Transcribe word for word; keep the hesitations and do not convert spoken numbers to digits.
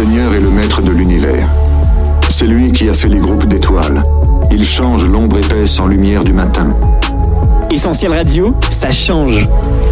Seigneur est le maître de l'univers. C'est lui qui a fait les groupes d'étoiles. Il change l'ombre épaisse en lumière du matin. Essentiel Radio, ça change.